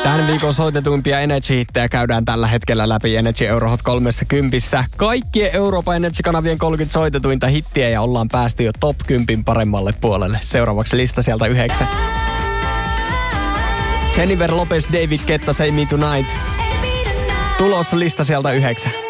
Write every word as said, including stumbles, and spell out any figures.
Tämän viikon soitetuimpia Energy-hittejä käydään tällä hetkellä läpi Energy Eurohot kolmekymmentä. Kaikkien Euroopan Energy-kanavien kolmekymmentä soitetuinta hittiä ja ollaan päästy jo top kymmenen paremmalle puolelle. Seuraavaksi lista sieltä yhdeksän. Jennifer Lopez, David Guetta, Say Me Tonight. Tulossa lista sieltä yhdeksän.